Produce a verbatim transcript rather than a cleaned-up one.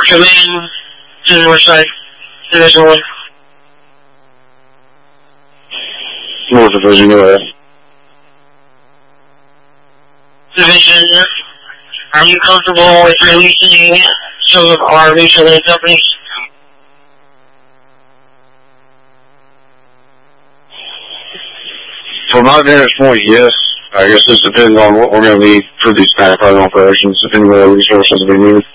Command to the north side. Division one. North Division, go ahead. Division, are you comfortable with releasing some of our mutual aid companies? From my vantage point, yes. I guess this depends on what we're going to need for these kind of operations, depending on what resources we need.